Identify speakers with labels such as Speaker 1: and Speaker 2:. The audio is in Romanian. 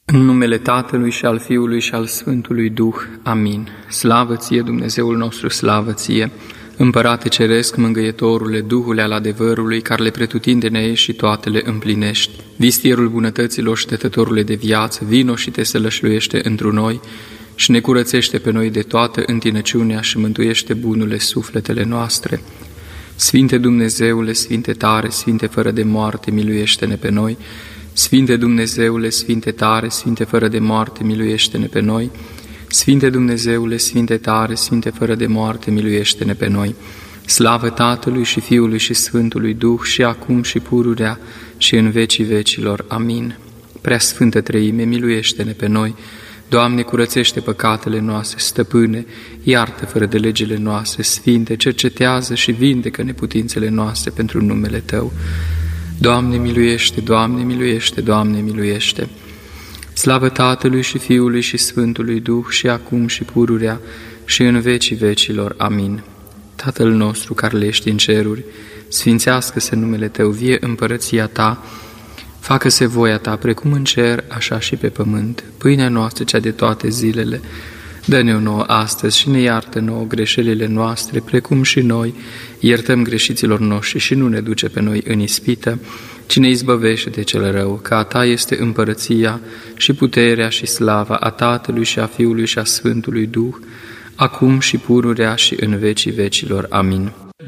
Speaker 1: În numele Tatălui și al Fiului și al Sfântului Duh. Amin. Slavă ție, Dumnezeul nostru, slavă ție, Împărate Ceresc, Mângâietorule, Duhule al adevărului, care le pretutindene ești și toate le împlinești. Vistierul bunătăților și Dătătorule de viață, vino și te sălășluiește întru noi și ne curățește pe noi de toată întinăciunea și mântuiește bunurile sufletele noastre. Sfinte Dumnezeule, Sfinte tare, Sfinte fără de moarte, miluiește-ne pe noi. Sfinte Dumnezeule, Sfinte tare, Sfinte fără de moarte, miluiește-ne pe noi. Sfinte Dumnezeule, Sfinte tare, Sfinte fără de moarte, miluiește-ne pe noi. Slavă Tatălui și Fiului și Sfântului Duh, și acum și pururea și în vecii vecilor. Amin. Prea Sfântă Treime, miluiește-ne pe noi. Doamne, curățește păcatele noastre, Stăpâne, iartă fără de legile noastre, Sfinte, cercetează și vindecă neputințele noastre pentru numele Tău. Doamne, miluiește, Doamne, miluiește, Doamne, miluiește. Slavă Tatălui și Fiului și Sfântului Duh, și acum și pururea și în vecii vecilor. Amin. Tatăl nostru care ești în ceruri, sfințească-se numele Tău, vie împărăția Ta, facă-se voia Ta, precum în cer, așa și pe pământ. Pâinea noastră, cea de toate zilele, dă-ne-o nouă astăzi și ne iartă nouă greșelile noastre, precum și noi iertăm greșiților noștri, și nu ne duce pe noi în ispită, ci ne izbăvește de cel rău, că a Ta este împărăția și puterea și slava a Tatălui și a Fiului și a Sfântului Duh, acum și pururea și în vecii vecilor. Amin.